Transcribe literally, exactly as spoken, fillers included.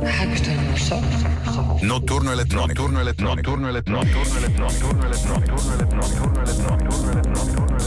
Ah, questo non lo so. Notturno elettronico. Notturno elettronico. Notturno elettronico. Notturno elettronico.